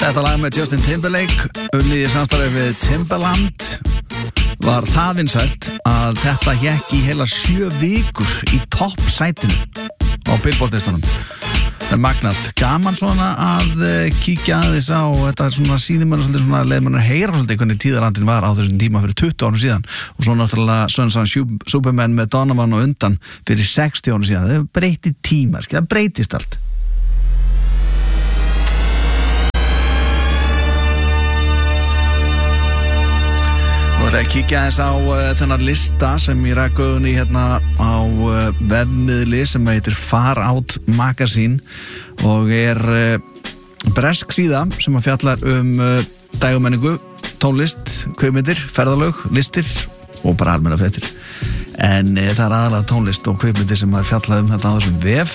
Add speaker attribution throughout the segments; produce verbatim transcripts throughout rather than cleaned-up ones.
Speaker 1: Þetta lag með Justin Timberlake, unnið í samstarfi við Timbaland, var það vinsælt að þetta hékk í heila sjö vikur í toppsætinu á Billboard-listanum. Það er magnað. Gaman svona að kíkja aðeins á þetta svona sýnir mann svolítið svona leið mann að heyra svolítið hvernig tíðarandinn var á þessum tíma fyrir tuttugu árum síðan og svo náttúrulega Sons of Superman með Donovan og undan fyrir sextíu árum síðan. Það breytir tímar, það breytist allt. Nú ætla ég að kíkja aðeins á uh, þennan lista sem ég rak augun í hérna á uh, vefmiðli sem heitir Far Out Magazine og er uh, bresk síða sem að fjallar um uh, dægumenningu, tónlist, kvikmyndir, ferðalög, listir og bara almenna fréttir. En uh, það er aðalega tónlist og kvikmyndir sem að fjalla um þetta á þessum vef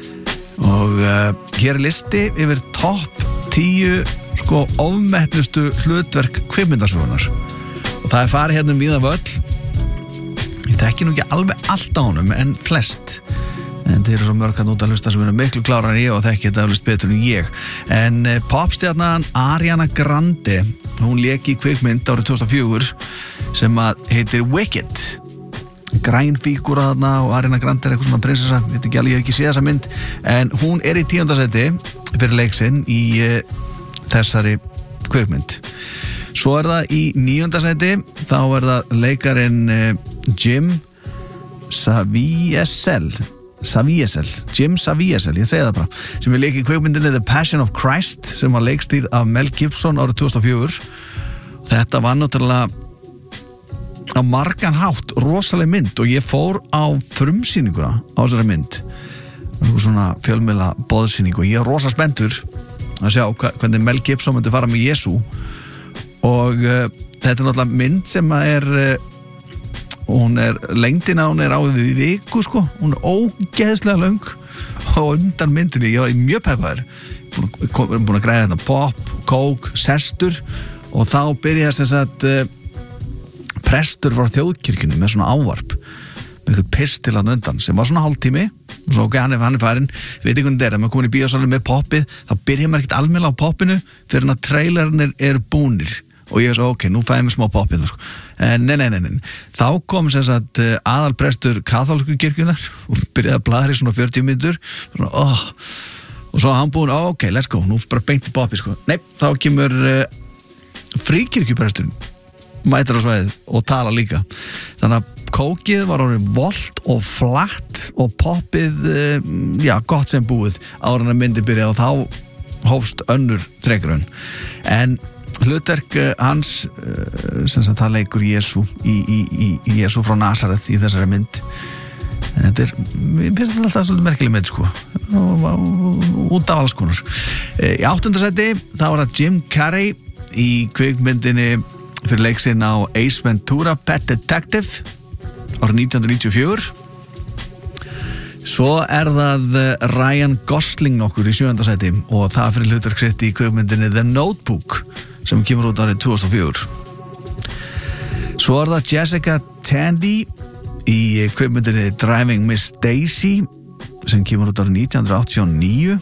Speaker 1: og uh, hér er listi yfir topp tíu sko ofmetnustu hlutverk kvikmyndasögunar. Og það er farið hérna um víðan völl. Ég þekki nú ekki alveg allt á honum en flest. En þeir eru svo mörg að út að hlusta sem eru miklu klárar en ég og þekki þetta alveg betur en ég. En eh, popstjarnan Ariana Grande, hún lék í kvikmynd árið tvö þúsund og fjögur sem að heitir Wicked. Græn fígúra þarna og Ariana Grande er eitthvað svona prinsessa, ég veit ekki alveg, ég hef ekki séð þessa mynd. En hún er í tíunda sæti fyrir leik sinn í eh, þessari kvikmynd. Svo er það í níunda sæti, þá er það leikarinn uh, Jim Caviezel, Caviezel, Jim Caviezel, ég segi það bara, sem er leik í kvikmyndinni The Passion of Christ sem var leikstýrð af Mel Gibson árið tvö þúsund og fjögur. Þetta var náttúrulega á margan hátt rosaleg mynd og ég fór á frumsýninguna á þessari mynd, svona fjölmiðla boðsýning og ég er rosa spenntur að sjá hvernig Mel Gibson myndi fara með Jesú. Og uh, þetta er náttúrulega mynd sem að er uh, hún er lengdina, hún er á við viku sko, hún er ógeðslega löng og undan myndinni, ég var mjög peppaður búin, búin að græða þetta pop, kók, sestur og þá byrjaði þess að uh, prestur frá þjóðkirkjunni með svona ávarp með eitthvað pistil hann undan sem var svona hálftími og svo ok, hann er, hann er farin veit ekki hvernig þetta er, ef maður komin í bíósalinn með poppið þá byrjar maður ekkert almennilega á poppinu fyrir hann að trailerinn er búnir og ég er svo, ok, nú fæði mig smá poppið sko. en nei, nei, nei, nei, þá kom sem sagt aðalprestur kaþólsku kirkjunar og byrjaði að bladra í svona fjörutíu mínútur svona, oh. og svo hann búin, oh, ok, let's go nú bara beint í poppið, sko, nei, þá kemur uh, fríkirkjupresturinn mætir á svæðið og tala líka þannig að kókið var orðið volt og flatt og poppið, uh, já, gott sem búið áður en að myndi byrja og þá hófst önnur þregrun en hlutverk hans sem sagt það leikur Jesú í, í, í, í Jesú frá Nasaret í þessari mynd en þetta er, ég finnst þetta alltaf svolítið merkileg mynd sko og, og, út af alls konar í áttunda sæti þá var það Jim Carrey í kvikmyndinni fyrir leiksinn á Ace Ventura Pet Detective árið nítján hundruð níutíu og fjögur svo er það Ryan Gosling nokkur í sjöunda sæti og það fyrir hlutverk sitt í kvikmyndinni The Notebook sem kemur út árið tvö þúsund og fjögur. Svo er það Jessica Tandy í kvikmyndinni Driving Miss Daisy sem kemur út árið nítján hundruð áttatíu og níu.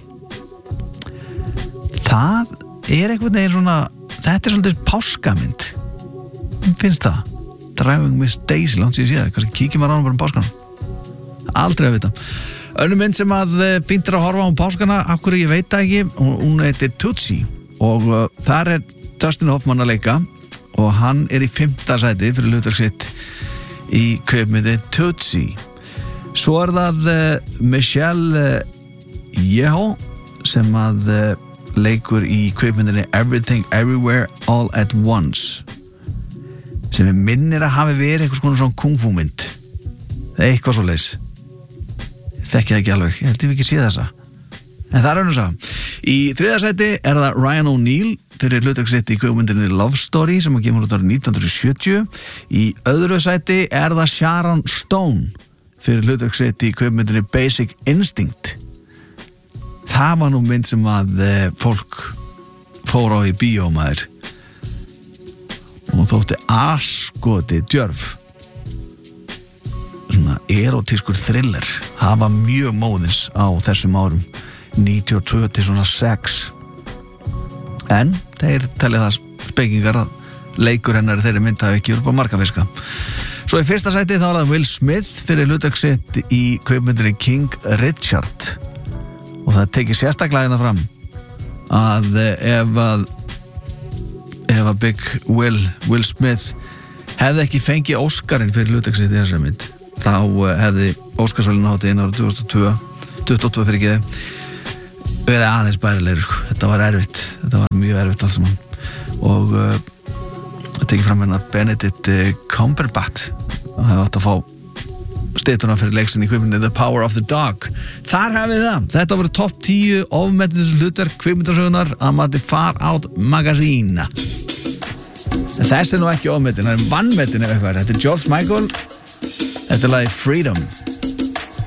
Speaker 1: Það er einhvern veginn svona, þetta er svolítið páskamynd. Finnst það? Driving Miss Daisy, langt sér ég sé það, kannski kíkjum að rána bara um páskanum. Aldrei að vita. Önnur mynd sem að fínt er að horfa á um páskana, akkur ég veit það ekki, hún heitir Tootsie og uh, þar er Dustin Hoffman að leika og hann er í fimmta sæti fyrir hlutverk sitt í kvikmyndinni Tootsie. Svo er það uh, Michelle uh, Yeoh sem að uh, leikur í kvikmyndinni Everything Everywhere All at Once sem er minnir að hafi verið einhvers konar svona kung fu mynd eða eitthvað svo leis þekki það ekki alveg, ég held ég ekki sé þessa en það er önnur saga. Í þriðja sæti er það Ryan O'Neal fyrir hlutverk sitt í kvikmyndinni Love Story sem kemur út árið nítján hundruð sjötíu. Í öðru sæti er það Sharon Stone fyrir hlutverk sitt í kvikmyndinni Basic Instinct. Það var nú mynd sem að e, fólk fór á í bíómaður og þótti askoti djörf svona erotískur thriller hafa mjög móðins á þessum árum níutíu og tvö til svona sex en þeir telja það spekingar að leikur hennar þeirri mynd hafi ekki upp á markafiska. Svo í fyrsta sæti þá var það Will Smith fyrir hlutverk sitt í kvikmyndinni King Richard og það tekið sérstaklega hérna fram að ef að ef að Big Will Will Smith hefði ekki fengið Óskarinn fyrir hlutverk sitt í þessari mynd þá hefði Óskarsverðlaunahátíðin árið tvö þúsund og tvö tuttugu og tvö fyrir ekki verið aðeins bærilegur sko. Þetta var erfitt, þetta var mjög erfitt alls saman og uh, það tekið fram hérna Benedict Cumberbatch og hefði átt að fá steytuna fyrir leiksin í kvikmyndinni The Power of the Dog. Þar hafið það. Þetta voru topp tíu ofmetnus hlutverk kvikmyndasögunar að mati Far Out Magazine. Þessi er nú ekki ofmetin, það er vannmetin ef eitthvað. Þetta er George Michael. Þetta er lagið Freedom.